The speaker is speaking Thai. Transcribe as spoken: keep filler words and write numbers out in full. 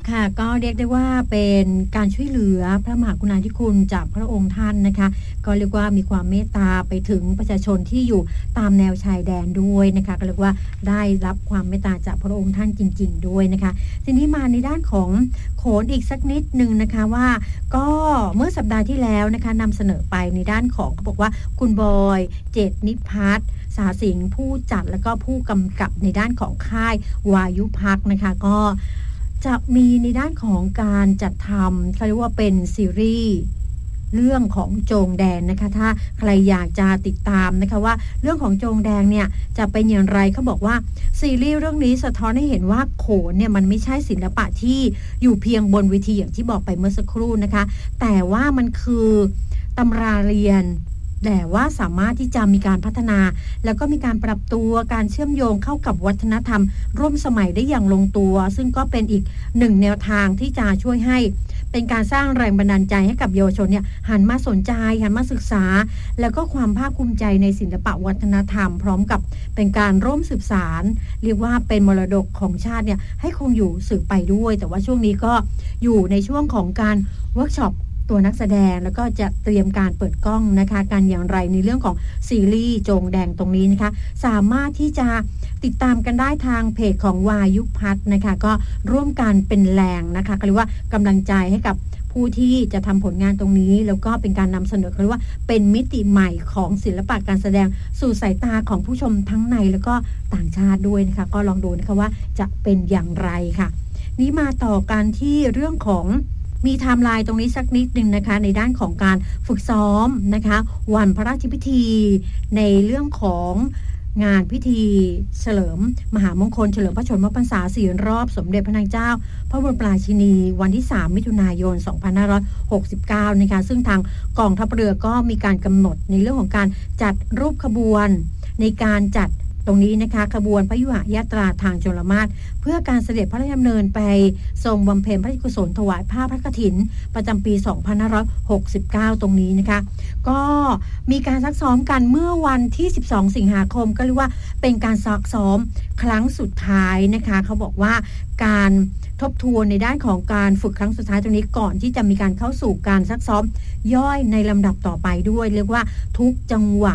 ค่ะก็เรียกได้ว่าเป็นการช่วยเหลือพระมหากรุณาธิคุณจากพระองค์ท่านนะคะก็เรียกว่ามีความเมตตาไปถึงประชาชนที่อยู่ตามแนวชายแดนด้วยนะคะก็เรียกว่าได้รับความเมตตาจากพระองค์ท่านจริงๆด้วยนะคะทีนี้มาในด้านของโขนอีกสักนิดนึงนะคะว่าก็เมื่อสัปดาห์ที่แล้วนะคะนำเสนอไปในด้านของเขาบอกว่าคุณบอยเจตนิพัฒน์สาสิงห์ผู้จัดแล้วก็ผู้กำกับในด้านของค่ายวายุพักนะคะก็จะมีในด้านของการจัดทำเขาเรียกว่าเป็นซีรีส์เรื่องของโจงแดงนะคะถ้าใครอยากจะติดตามนะคะว่าเรื่องของโจงแดงเนี่ยจะเป็นอย่างไรเขาบอกว่าซีรีส์เรื่องนี้สะท้อนให้เห็นว่าโขนเนี่ยมันไม่ใช่ศิลปะที่อยู่เพียงบนเวทีอย่างที่บอกไปเมื่อสักครู่นะคะแต่ว่ามันคือตำราเรียนแต่ว่าสามารถที่จะมีการพัฒนาแล้วก็มีการปรับตัวการเชื่อมโยงเข้ากับวัฒนธรรมร่วมสมัยได้อย่างลงตัวซึ่งก็เป็นอีกหนึ่งแนวทางที่จะช่วยให้เป็นการสร้างแรงบันดาลใจให้กับเยาวชนเนี่ยหันมาสนใจหันมาศึกษาแล้วก็ความภาคภูมิใจในศิลปะวัฒนธรรมพร้อมกับเป็นการร่วมสืบสานเรียกว่าเป็นมรดกของชาติเนี่ยให้คงอยู่สืบไปด้วยแต่ว่าช่วงนี้ก็อยู่ในช่วงของการเวิร์กช็อปตัวนักแสดงแล้วก็จะเตรียมการเปิดกล้องนะคะการอย่างไรในเรื่องของซีรีส์โจงแดงตรงนี้นะคะสามารถที่จะติดตามกันได้ทางเพจของวายุพัฒน์นะคะก็ร่วมกันเป็นแรงนะคะก็เรียกว่ากำลังใจให้กับผู้ที่จะทำผลงานตรงนี้แล้วก็เป็นการนำเสนอเขาเรียกว่าเป็นมิติใหม่ของศิลปะการแสดงสู่สายตาของผู้ชมทั้งในแล้วก็ต่างชาติด้วยนะคะก็ลองดูนะคะว่าจะเป็นอย่างไรค่ะนี้มาต่อกันที่เรื่องของมีไทม์ไลน์ตรงนี้สักนิดนึงนะคะในด้านของการฝึกซ้อมนะคะวันพระราชพิธีในเรื่องของงานพิธีเฉลิมมหามงคลเฉลิมพระชนมพรรษาสี่รอบสมเด็จพระนางเจ้าพระบรมราชินีวันที่สามมิถุนายนสองพันห้าร้อยหกสิบเก้านะคะซึ่งทางกองทัพเรือก็มีการกำหนดในเรื่องของการจัดรูปขบวนในการจัดตรงนี้นะคะขบวนพยุหยาตราทางชลมาศเพื่อการเสด็จพระราชดำเนินไปทรงบำเพ็ญพระราชกุศลถวายผ้าพระกฐินประจำปีสองพันห้าร้อยหกสิบเก้าตรงนี้นะคะก็มีการซักซ้อมกันเมื่อวันที่สิบสองสิงหาคมก็เรียกว่าเป็นการซักซ้อมครั้งสุดท้ายนะคะเขาบอกว่าการทบทวนในด้านของการฝึกครั้งสุดท้ายตรงนี้ก่อนที่จะมีการเข้าสู่การซักซ้อมย่อยในลำดับต่อไปด้วยเรียกว่าทุกจังหวะ